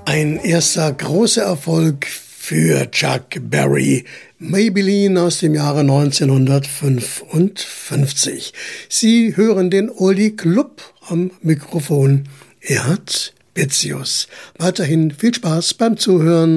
Ein erster großer Erfolg für Chuck Berry. Maybelline aus dem Jahre 1955. Sie hören den Oldie Club am Mikrofon. Er hat Bezius. Weiterhin viel Spaß beim Zuhören.